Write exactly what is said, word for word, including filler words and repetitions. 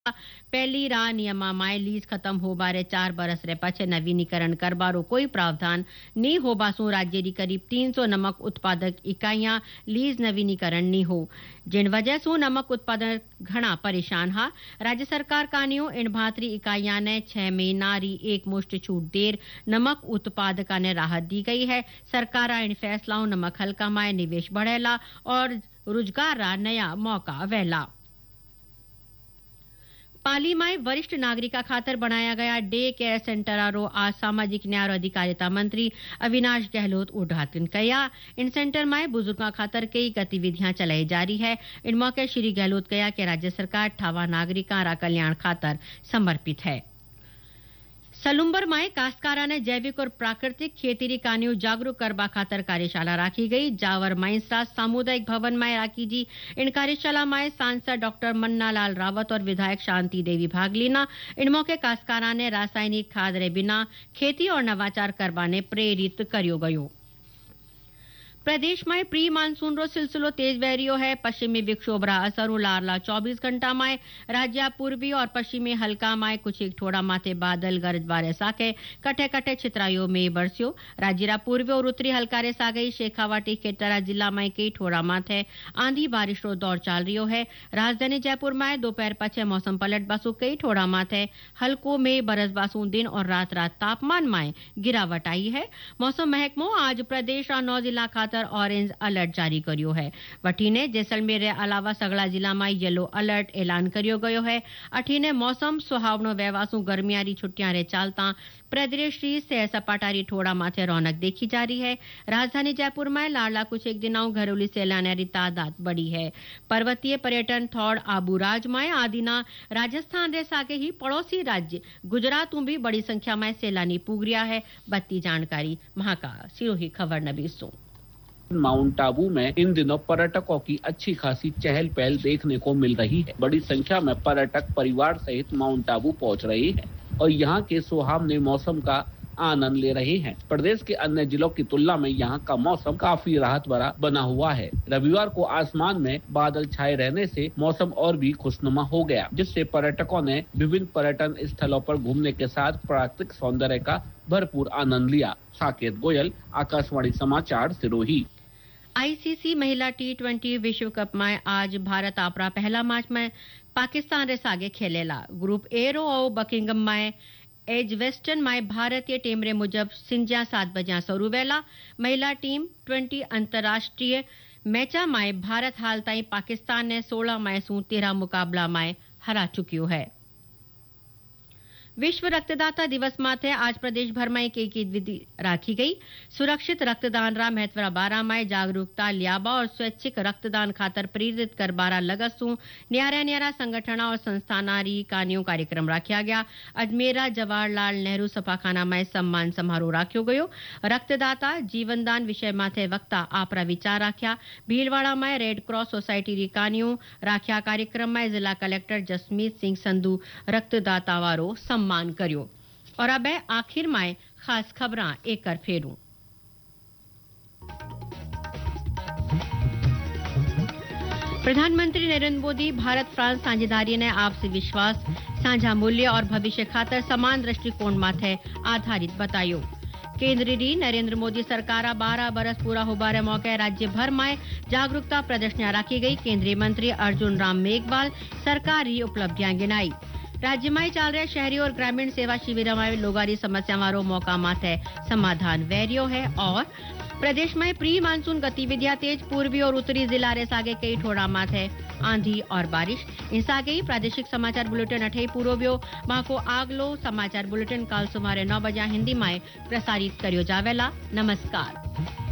पहली रा नियमा माय लीज खत्म हो बारे चार बरस रे पछे नवीनीकरण करबारो कोई प्रावधान नी हो बासु राज्य री करीब तीन सौ नमक उत्पादक इकाइयां लीज नवीनीकरण नी हो जिन वजह सु नमक उत्पादक घना परेशान हा राज्य सरकार कानियो इन भातरी इकाइयां ने छह महीना री एक मुश्त छूट देर नमक उत्पादका ने राहत दी गई है सरकार इन फैसलाओं नमक हल्का माय निवेश बढ़ेला और रोजगार रा नया मौका वेला पाली में वरिष्ठ नागरिका खातर बनाया गया डे केयर सेंटर रो आज सामाजिक न्याय और अधिकारिता मंत्री अविनाश गहलोत उद्घाटन किया इन सेंटर में बुजुर्गों खातर कई गतिविधियां चलाई जा रही है इन मौके श्री गहलोत कहा कि राज्य सरकार ठावा नागरिका रा कल्याण खातर समर्पित है सलुम्बर में काश्तकारा ने जैविक और प्राकृतिक खेती री कानियो जागरूक करबा खातर कार्यशाला राखी गई जावर माइंसरा सामुदायिक भवन में राखी जी इन कार्यशाला में सांसद डॉक्टर मन्नालाल रावत और विधायक शांति देवी भाग लेना इन मौके काश्तकारा ने रासायनिक खाद रे बिना खेती और नवाचार करबा ने प्रेरित करियो गयो प्रदेश में प्री मानसून रो सिलसिलो तेज बहरियो है पश्चिमी विक्षोभ रा असर लारला चौबीस घंटा में राज्य पूर्वी और पश्चिमी हल्का में कुछ एक थोड़ा माथे बादल गरज बारिश साके कटे कटे छितरायो में बरस्यो राज्य पूर्वी और उत्तरी हल्का रे सागई शेखावाटी खेतरा जिला में कई थोड़ा माथे आंधी बारिश रो दौर चाल रियो है राजधानी जयपुर में दोपहर पछे मौसम पलट बासु कई थोड़ा माथे हल्को में बरस बासु दिन और रात रात तापमान में गिरावट आई है मौसम महकमो आज प्रदेश और नौ जिला ऑरेंज अलर्ट जारी करियो है वठीने जैसलमेर अलावा सगला जिला में येलो अलर्ट ऐलान करियो गयो है अठीने मौसम सुहावनो व्यवासु गर्मियारी छुट्टियां रे चालता प्रदेश री सैर सपाटारी ठोड़ा माथे रौनक देखी जा रही है राजधानी जयपुर में लाडला कुछ एक दिनों घरेलू सैलानियारी तादाद बढ़ी है पर्वतीय पर्यटन थोड़ आबूराज में आदिना राजस्थान रे सागे ही पड़ोसी राज्य गुजरात में भी बड़ी संख्या में सैलानी पुगरिया है बत्ती जानकारी महाका सिरोही खबर नबीसो माउंट आबू में इन दिनों पर्यटकों की अच्छी खासी चहल पहल देखने को मिल रही है बड़ी संख्या में पर्यटक परिवार सहित माउंट आबू पहुंच रहे हैं और यहाँ के सुहावने मौसम का आनंद ले रहे हैं प्रदेश के अन्य जिलों की तुलना में यहाँ का मौसम काफी राहत भरा बना हुआ है रविवार को आसमान में बादल छाए रहने से मौसम और भी खुशनुमा हो गया जिससे पर्यटकों ने विभिन्न पर्यटन स्थलों पर घूमने के साथ प्राकृतिक सौंदर्य का भरपूर आनंद लिया साकेत गोयल आकाशवाणी समाचार सिरोही आईसीसी महिला टी ट्वेंटी विश्व कप में आज भारत आपरा पहला मैच में पाकिस्तान रे सागे खेलेला ग्रुप ए रो और बकिंगम में एज वेस्टर्न में भारतीय टीम रे मुजब सिंजा सात बजा शुरू वेला महिला टीम ट्वेंटी अंतर्राष्ट्रीय मैचा में भारत हाल ताई पाकिस्तान ने सोलह मैच तेरह मुकाबला में हरा चुकियो है विश्व रक्तदाता दिवस माथे आज प्रदेश भर में एक एक विधि राखी गई सुरक्षित रक्तदान रा महत्व बारा में जागरूकता लियाबा और स्वैच्छिक रक्तदान खातर प्रेरित कर बारा लगसु न्यारा न्यारा संगठना और संस्थानारी कानियों कार्यक्रम राख्या गया अजमेरा जवाहरलाल नेहरू सफाखाना में सम्मान समारोह राख्यो गयो रक्तदाता जीवनदान विषय माथे वक्ता आपरा विचार राख्या भीलवाड़ा में रेड क्रॉस सोसाइटी री कानियों राख्या कार्यक्रम में जिला कलेक्टर जसमीत सिंह संधू रक्तदाता वारो सम्मान करियो और अब आखिर में खास खबरां एक कर फेरूं प्रधानमंत्री नरेंद्र मोदी भारत फ्रांस साझेदारी ने आपसी विश्वास साझा मूल्य और भविष्य खातर समान दृष्टिकोण माथे आधारित बतायो केंद्र री नरेंद्र मोदी सरकार बारह बरस पूरा होबारे मौके राज्य भर में जागरूकता प्रदर्शनियां राखी गई केंद्रीय मंत्री अर्जुन राम मेघवाल सरकारी उपलब्धियां गिनाई राज्य में चल रहे शहरी और ग्रामीण सेवा शिविर में लोगारी समस्या वालों मौका माथे समाधान वैरियो है और प्रदेश में प्री मानसून गतिविधियां तेज पूर्वी और उत्तरी जिला रे सागे कई ठोड़ा माथे आंधी और बारिश इन सागे ही प्रादेशिक समाचार बुलेटिन अठे पूरो व्यो माको आगलो समाचार बुलेटिन काल सुमारे नौ बजे हिंदी में प्रसारित करियो जावेला नमस्कार।